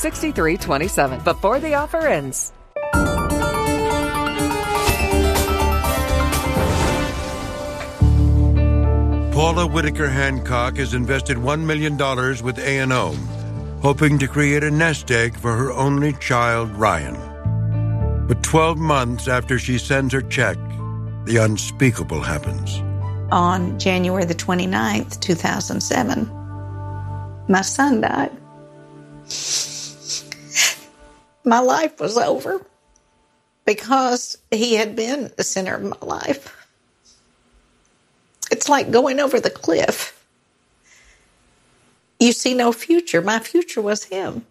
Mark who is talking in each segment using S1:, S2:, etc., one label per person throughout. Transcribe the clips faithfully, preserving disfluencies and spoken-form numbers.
S1: six three two seven before the offer ends.
S2: Paula Whitaker Hancock has invested one million dollars with A and O, hoping to create a nest egg for her only child, Ryan. But twelve months after she sends her check, the unspeakable happens.
S3: On January the twenty-ninth, two thousand seven, my son died. My life was over because he had been the center of my life. It's like going over the cliff. You see no future. My future was him.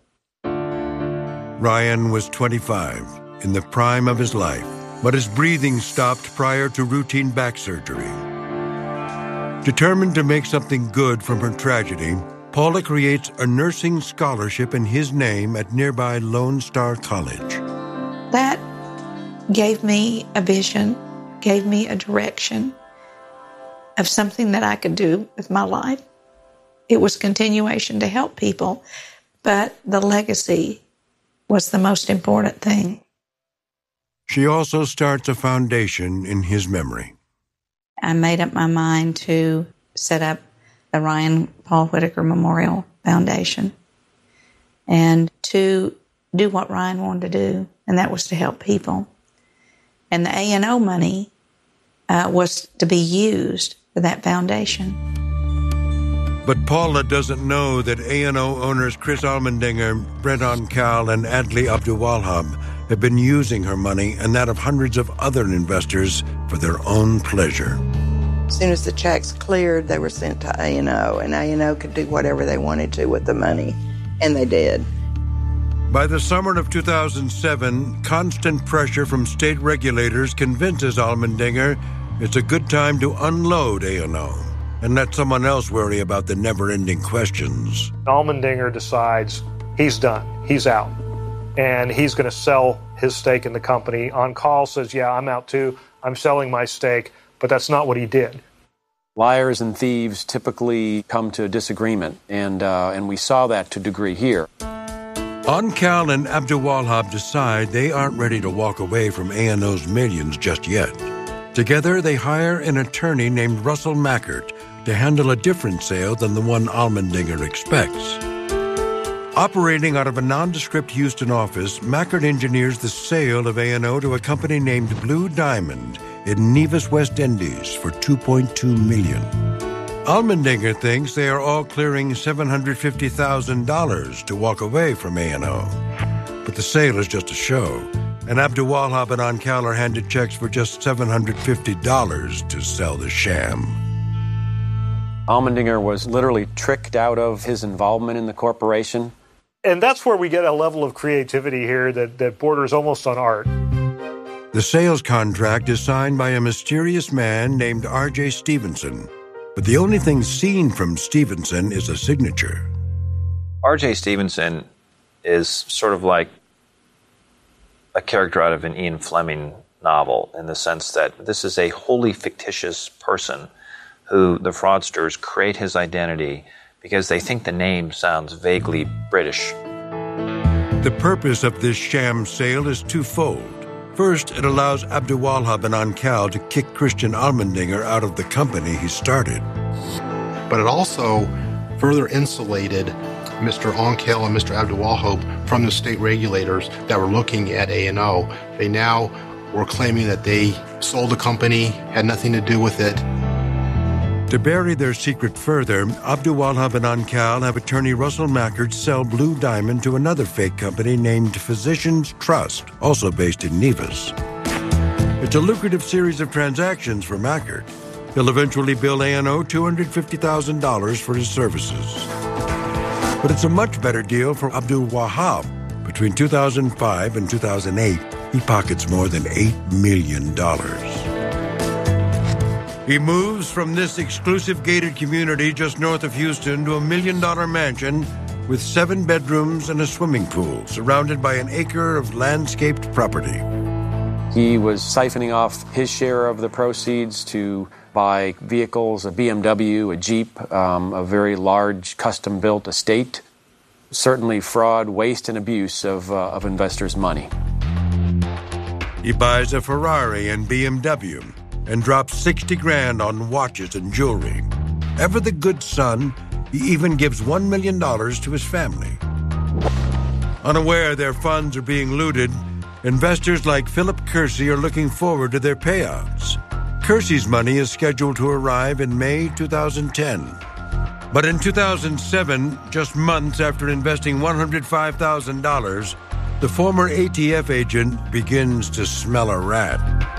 S2: Ryan was twenty-five, in the prime of his life, but his breathing stopped prior to routine back surgery. Determined to make something good from her tragedy, Paula creates a nursing scholarship in his name at nearby Lone Star College.
S3: That gave me a vision, gave me a direction of something that I could do with my life. It was continuation to help people, but the legacy was the most important thing.
S2: She also starts a foundation in his memory.
S3: I made up my mind to set up the Ryan Paul Whitaker Memorial Foundation and to do what Ryan wanted to do, and that was to help people. And the A and O money uh, was to be used for that foundation.
S2: But Paula doesn't know that A and O owners Chris Allmendinger, Brent Oncal, and Adley Abduwahab have been using her money and that of hundreds of other investors for their own pleasure.
S4: As soon as the checks cleared, they were sent to A and O, and A and O could do whatever they wanted to with the money, and they did.
S2: By the summer of two thousand seven, constant pressure from state regulators convinces Allmendinger it's a good time to unload A and O and let someone else worry about the never-ending questions.
S5: Allmendinger decides he's done, he's out, and he's going to sell his stake in the company. Oncal says, yeah, I'm out too, I'm selling my stake. But that's not what he did.
S6: Liars and thieves typically come to a disagreement, and uh, and we saw that to a degree here.
S2: Oncal and Abduwahab decide they aren't ready to walk away from A and O's millions just yet. Together, they hire an attorney named Russell Mackert to handle a different sale than the one Allmendinger expects. Operating out of a nondescript Houston office, Mackert engineers the sale of A and O to a company named Blue Diamond in Nevis, West Indies, for two point two million dollars. Allmendinger thinks they are all clearing seven hundred fifty thousand dollars to walk away from A and O. But the sale is just a show, and Abduwahab and Oncal are handed checks for just seven hundred fifty dollars to sell the sham.
S6: Allmendinger was literally tricked out of his involvement in the corporation.
S5: And that's where we get a level of creativity here that, that borders almost on art.
S2: The sales contract is signed by a mysterious man named R J Stevenson, but the only thing seen from Stevenson is a signature.
S7: R J Stevenson is sort of like a character out of an Ian Fleming novel in the sense that this is a wholly fictitious person who the fraudsters create his identity because they think the name sounds vaguely British.
S2: The purpose of this sham sale is twofold. First, it allows Abduwahab and Oncal to kick Christian Allmendinger out of the company he started.
S8: But it also further insulated Mister Oncal and Mister Abduwahab from the state regulators that were looking at A and O. They now were claiming that they sold the company, had nothing to do with it.
S2: To bury their secret further, Abduwahab and Oncal have attorney Russell Mackert sell Blue Diamond to another fake company named Physicians Trust, also based in Nevis. It's a lucrative series of transactions for Mackert. He'll eventually bill A and O two hundred fifty thousand dollars for his services. But it's a much better deal for Abduwahab. Between two thousand five and two thousand eight, he pockets more than eight million dollars. He moves from this exclusive gated community just north of Houston to a million-dollar mansion with seven bedrooms and a swimming pool, surrounded by an acre of landscaped property.
S6: He was siphoning off his share of the proceeds to buy vehicles, a B M W, a Jeep, um, a very large custom-built estate. certainly fraud, waste, and abuse of, uh, of investors' money.
S2: He buys a Ferrari and B M W and drops sixty grand on watches and jewelry. Ever the good son, he even gives one million dollars to his family. Unaware their funds are being looted, investors like Philip Kersey are looking forward to their payouts. Kersey's money is scheduled to arrive in May two thousand ten. But in two thousand seven, just months after investing one hundred five thousand dollars, the former A T F agent begins to smell a rat.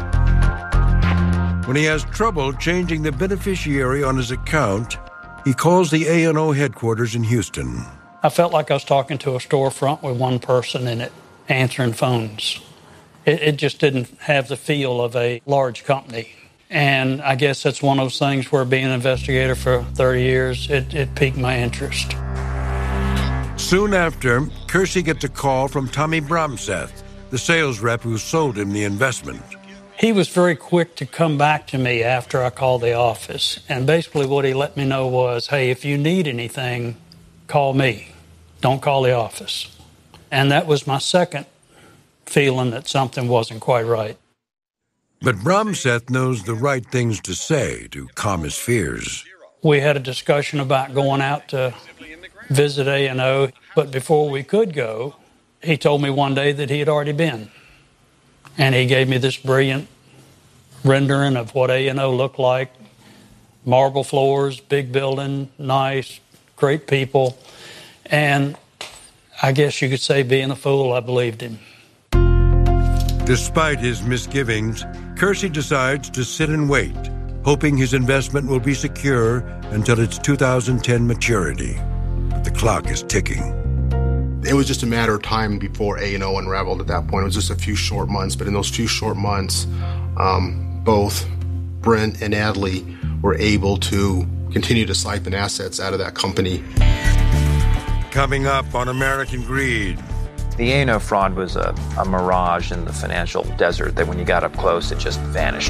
S2: When he has trouble changing the beneficiary on his account, he calls the A and O headquarters in Houston.
S9: I felt like I was talking to a storefront with one person in it, answering phones. It, it just didn't have the feel of a large company. And I guess that's one of those things where being an investigator for thirty years, it, it piqued my interest.
S2: Soon after, Kersey gets a call from Tommy Bromseth, the sales rep who sold him the investment.
S9: He was very quick to come back to me after I called the office. And basically what he let me know was, hey, if you need anything, call me. Don't call the office. And that was my second feeling that something wasn't quite right.
S2: But Bromseth knows the right things to say to calm his fears.
S9: We had a discussion about going out to visit A and O, but before we could go, he told me one day that he had already been. And he gave me this brilliant rendering of what A and O looked like. Marble floors, big building, nice, great people. And I guess you could say, being a fool, I believed him.
S2: Despite his misgivings, Kersey decides to sit and wait, hoping his investment will be secure until its two thousand ten maturity. But the clock is ticking.
S8: It was just a matter of time before A and O unraveled at that point. It was just a few short months, but in those few short months, um, both Brent and Adley were able to continue to siphon assets out of that company.
S2: Coming up on American Greed.
S7: The A and O fraud was a, a mirage in the financial desert that when you got up close, it just vanished.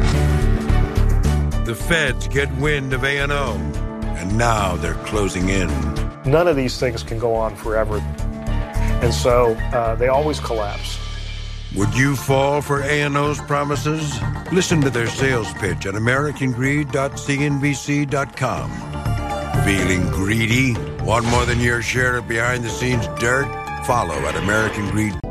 S2: The feds get wind of A and O, and now they're closing in.
S5: None of these things can go on forever. And so uh, they always collapse.
S2: Would you fall for A and O's promises? Listen to their sales pitch at american greed dot c n b c dot com. Feeling greedy? Want more than your share of behind-the-scenes dirt? Follow at American Greed.